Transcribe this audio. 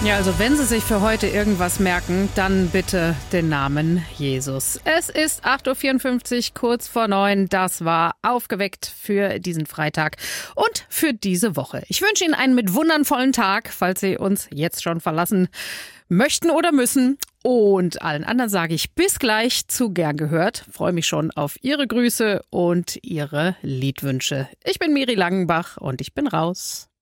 Ja, also wenn Sie sich für heute irgendwas merken, dann bitte den Namen Jesus. Es ist 8.54 Uhr, kurz vor 9. Das war Aufgeweckt für diesen Freitag und für diese Woche. Ich wünsche Ihnen einen mit Wundern vollen Tag, falls Sie uns jetzt schon verlassen möchten oder müssen. Und allen anderen sage ich bis gleich zu Gern gehört. Freue mich schon auf Ihre Grüße und Ihre Liedwünsche. Ich bin Miri Langenbach und ich bin raus.